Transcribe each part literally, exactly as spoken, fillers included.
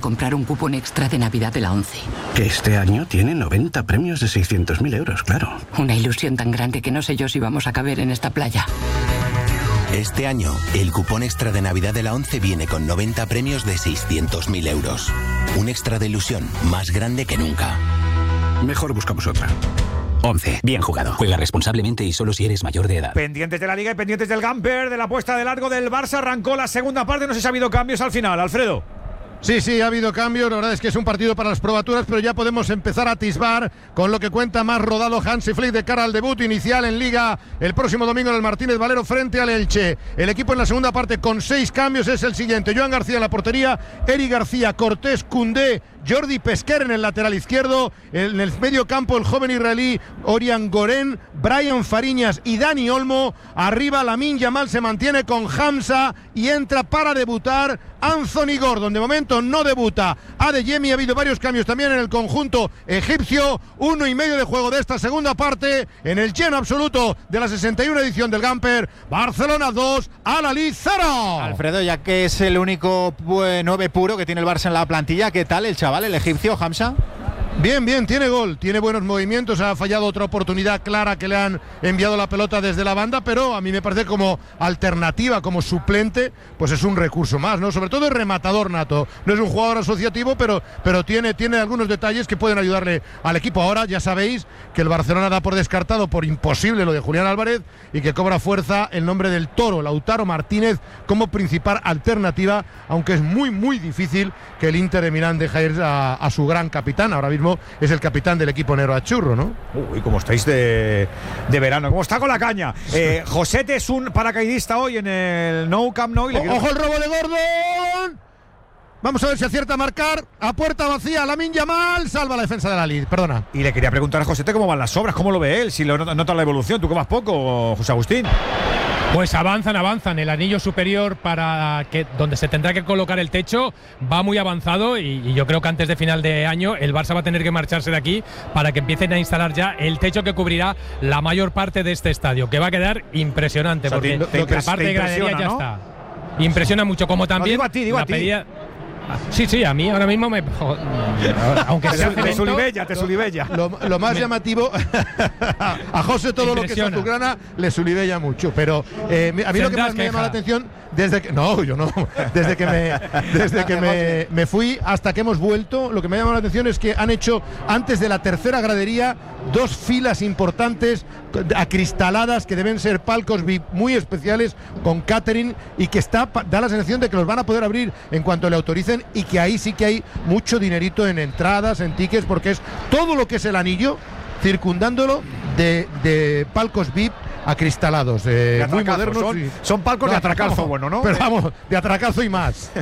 comprar un cupón extra de Navidad de la ONCE. Que este año tiene noventa premios de seiscientos mil euros, claro. Una ilusión tan grande que no sé yo si vamos a caber en esta playa. Este año, el cupón extra de Navidad de la ONCE viene con noventa premios de seiscientos mil euros. Un extra de ilusión más grande que nunca. Mejor buscamos otra. once. Bien jugado. Juega responsablemente y solo si eres mayor de edad. Pendientes de la Liga y pendientes del Gamper, de la puesta de largo del Barça. Arrancó la segunda parte, no sé si ha habido cambios al final, Alfredo. Sí, sí, ha habido cambios, la verdad es que es un partido para las probaturas, pero ya podemos empezar a atisbar con lo que cuenta más rodado Hansi Flick de cara al debut inicial en Liga el próximo domingo en el Martínez Valero frente al Elche. El equipo en la segunda parte con seis cambios es el siguiente: Joan García en la portería, Eric García, Cortés, Koundé, Jordi Pesquer en el lateral izquierdo, en el medio campo el joven israelí Orián Goren, Brian Fariñas y Dani Olmo. Arriba Lamine Yamal se mantiene con Hamza y entra para debutar Anthony Gordon. De momento no debuta Adeyemi. Ha habido varios cambios también en el conjunto egipcio. Uno y medio de juego de esta segunda parte en el lleno absoluto de la sesenta y una edición del Gamper. Barcelona dos, Al-Ahly cero. Alfredo, ya que es el único nueve puro que tiene el Barça en la plantilla, ¿qué tal el chaval, el egipcio, Hamza? Bien, bien, tiene gol, tiene buenos movimientos, ha fallado otra oportunidad clara que le han enviado la pelota desde la banda, pero a mí me parece como alternativa, como suplente, pues es un recurso más, ¿no? Sobre todo es rematador nato, no es un jugador asociativo, pero, pero tiene, tiene algunos detalles que pueden ayudarle al equipo. Ahora ya sabéis que el Barcelona da por descartado, por imposible lo de Julián Álvarez, y que cobra fuerza el nombre del Toro, Lautaro Martínez, como principal alternativa, aunque es muy, muy difícil que el Inter de Milán deje ir a, a su gran capitán. Ahora mismo es el capitán del equipo negro achurro, ¿no? Uy, cómo estáis de, de verano, cómo está con la caña. Eh, Josete es un paracaidista hoy en el Nou Camp Nou. Y le quiero... ¡Ojo el robo de Gordon! Vamos a ver si acierta a marcar. A puerta vacía, Lamine Yamal salva la defensa de la Liga. Perdona. Y le quería preguntar a Josete cómo van las obras, cómo lo ve él, si lo nota, nota la evolución. ¿Tú que vas poco, José Agustín? Pues avanzan, avanzan. El anillo superior para que donde se tendrá que colocar el techo va muy avanzado y, y yo creo que antes de final de año el Barça va a tener que marcharse de aquí para que empiecen a instalar ya el techo que cubrirá la mayor parte de este estadio, que va a quedar impresionante, o sea, porque te, te, la parte de gradería ya, ¿no?, está. Impresiona mucho, como también no, digo a ti, digo la a ti. pedida. Sí, sí, a mí ahora mismo me... Aunque sea te sulibella, te sulibella. Lo, lo más me, llamativo, a José todo lo que es azulgrana le sulibella mucho, pero eh, a mí lo que más me llama la atención, desde que... No, yo no. Desde que, me, desde que me, me fui hasta que hemos vuelto, lo que me llama la atención es que han hecho, antes de la tercera gradería, dos filas importantes acristaladas que deben ser palcos V I P muy especiales con catering y que está, da la sensación de que los van a poder abrir en cuanto le autoricen y que ahí sí que hay mucho dinerito en entradas, en tickets, porque es todo lo que es el anillo circundándolo de, de palcos V I P acristalados, eh, muy modernos. Son, y, son palcos no, de atracazo, no, bueno, ¿no? Pero vamos, de atracazo y más.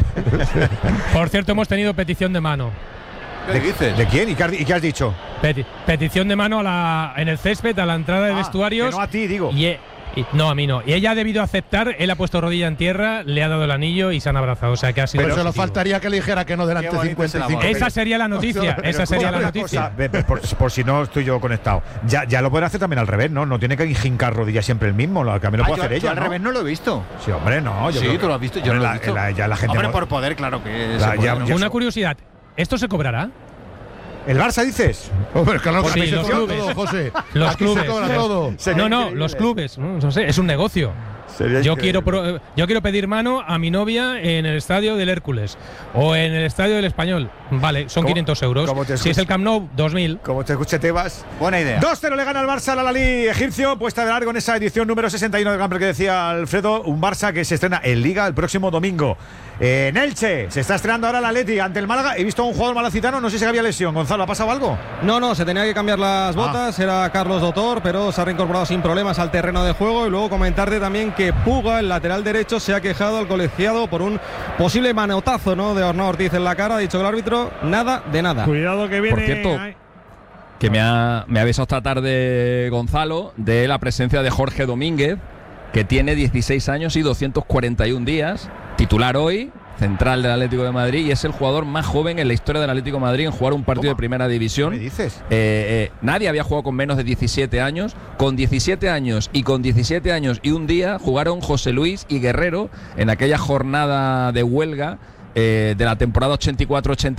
Por cierto, hemos tenido petición de mano. ¿De, dices? ¿De quién? ¿Y qué has, y qué has dicho? Peti petición de mano a la, en el césped, a la entrada de ah, vestuarios. No a ti, digo. Y, e y, no, a mí no. Y ella ha debido aceptar, él ha puesto rodilla en tierra, le ha dado el anillo y se han abrazado. O sea que ha sido. Pero solo faltaría que le dijera que no delante de cincuenta y cinco. Esa sería la noticia. Esa sería la noticia. Cosa, por, por si no estoy yo conectado. Ya, ya lo puede hacer también al revés, ¿no? No tiene que hincar rodillas siempre el mismo. Lo que también lo puede ah, hacer yo, ella. Yo al ¿no? revés no lo he visto. Sí, hombre, no. Yo sí, creo, tú lo has visto. Yo no lo he visto. La, ya la gente hombre, no... por poder, claro que. La, ya, ya, Una curiosidad. ¿Esto se cobrará? ¿El Barça dices? Hombre, claro que sí, se los cobra clubes. todo, José. Los Aquí clubes. se cobra todo. No, no, los clubes. No, no sé, es un negocio. Yo quiero, pro, yo quiero pedir mano a mi novia en el estadio del Hércules o en el estadio del Español. Vale, son quinientos euros. Si es el Camp Nou, dos mil. Como te escuche Tebas. Buena idea. dos cero le gana el Barça al Al-Ahly egipcio. Puesta de largo en esa edición número sesenta y uno del Gamper que decía Alfredo. Un Barça que se estrena en Liga el próximo domingo. En Elche se está estrenando ahora el Atleti ante el Málaga. He visto a un jugador malacitano, no sé si había lesión. Gonzalo, ¿ha pasado algo? No, no, se tenía que cambiar las botas. Ah. Era Carlos Dotor, pero se ha reincorporado sin problemas al terreno de juego. Y luego comentarte también que Puga, el lateral derecho, se ha quejado al colegiado por un posible manotazo, ¿no?, de Arnau Ortiz en la cara. Ha dicho el árbitro, nada de nada. Cuidado que viene. Por cierto, que me ha, me ha avisado esta tarde Gonzalo de la presencia de Jorge Domínguez, que tiene dieciséis años y doscientos cuarenta y un días, titular hoy, central del Atlético de Madrid, y es el jugador más joven en la historia del Atlético de Madrid en jugar un partido ¿Cómo? de primera división. ¿Qué me dices? Eh, eh, nadie había jugado con menos de diecisiete años. Con diecisiete años y con diecisiete años y un día jugaron José Luis y Guerrero en aquella jornada de huelga eh, de la temporada ochenta y cuatro ochenta